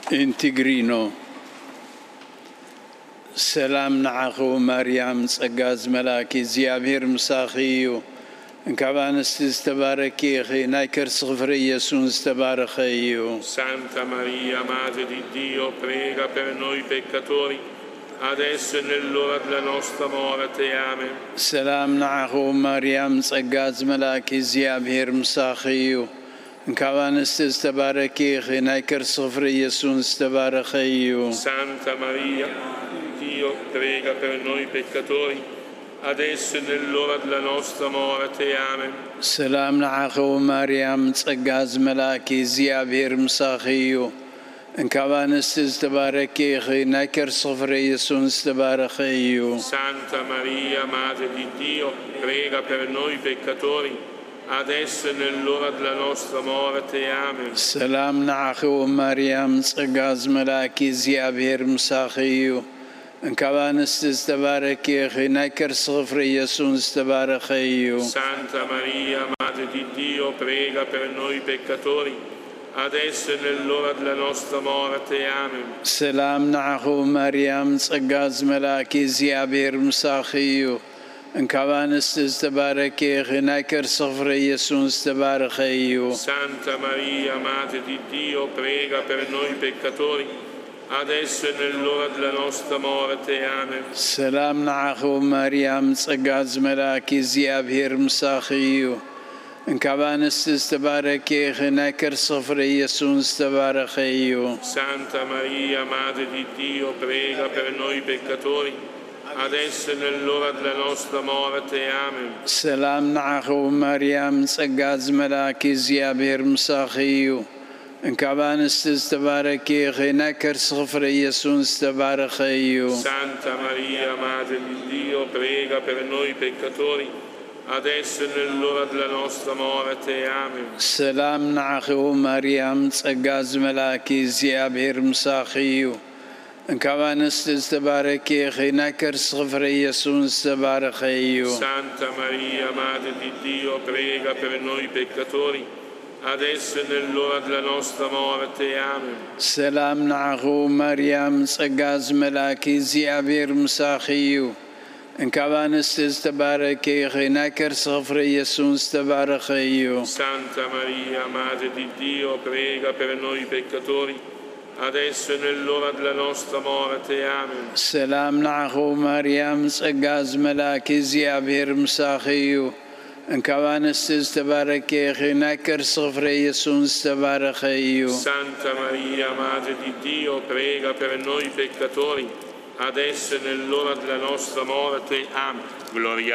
انتجرينو سلام نعخو مريم تسقاز ملاكي زيابير مساخيو انكابان استباركي خي نايكر صغفري يسون استبارخيو. Santa Maria, Madre di Dio, prega per noi peccatori, adesso e nell'ora della nostra morte. Amen. سلام نعخو مريم تسقاز ملاكي زيابير مساخيو انكابان استباركي خي نايكر صغفري يسون استبارخيو. Santa Maria, Dio, prega per noi peccatori, adesso e nell'ora della nostra morte. Amen. سلام نعخو مريم تسقاز ملاكي زيابير مساخيو انكابان استباركي خي نايكر صغفري يسون استبارخيو. Santa Maria, Madre di Dio, prega per noi peccatori, adesso e nell'ora della nostra morte. Amen. سلام نعخو مريم تسقاز ملاكي زيابير مساخيو انكابان استباركي خي نايكر صغفري يسون استبارخيو. Santa Maria, Madre di Dio, prega per noi peccatori, adesso e nell'ora della nostra morte. Amen. سلام نعخو مريم تسقاز ملاكي زيابير مساخيو انكابان استباركي خي نايكر صغفري يسون استبارخيو. Santa Maria, Madre di Dio, prega per noi peccatori, adesso e nell'ora della nostra morte. Amen. سلام نعخو مريم تسقاز ملاكي زيابير مساخيو انكابان استباركي خي نايكر صغفري يسون استبارخيو. Santa Maria, Madre di Dio, prega per noi peccatori, adesso e nell'ora della nostra morte. Amen. سلام نعخو مريم تسقاز ملاكي زيابير مساخيو انكابان استباركي خي نايكر صغفري يسون استبارخيو. Santa Maria, Madre di Dio, prega per noi peccatori, adesso e nell'ora della nostra morte. Amen. سلام نعخو مريم تسقاز ملاكي زيابير مساخيو انكابان استباركي خي نايكر صغفري يسون استبارخيو. Santa Maria, Madre di Dio, prega per noi peccatori, adesso e nell'ora della nostra morte. Amen. سلام نعخو مريم تسقاز ملاكي زيابير مساخيو انكابان استباركي خي نايكر صغفري يسون استبارخيو. Santa Maria, Madre di Dio, prega per noi peccatori, adesso e nell'ora della nostra morte. Amen. سلام نعخو مريم تسقاز ملاكي زيابير مساخيو انكابان استباركي خي نايكر صغفري يسون استبارخيو. Santa Maria, Madre di Dio, prega per noi peccatori, adesso e nell'ora della nostra morte. Amen. Gloria